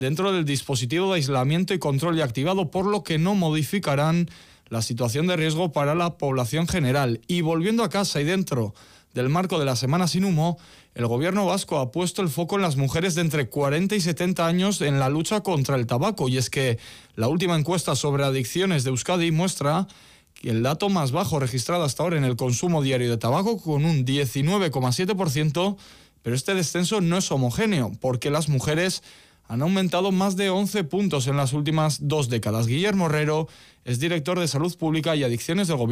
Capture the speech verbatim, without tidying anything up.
dentro del dispositivo de aislamiento y control ya activado, por lo que no modificarán la situación de riesgo para la población general. Y volviendo a casa y dentro del marco de la Semana Sin Humo, el gobierno vasco ha puesto el foco en las mujeres de entre cuarenta y setenta años en la lucha contra el tabaco. Y es que la última encuesta sobre adicciones de Euskadi muestra que el dato más bajo registrado hasta ahora en el consumo diario de tabaco, con un diecinueve coma siete por ciento, pero este descenso no es homogéneo, porque las mujeres han aumentado más de once puntos en las últimas dos décadas. Guillermo Herrero es director de Salud Pública y Adicciones del Gobierno.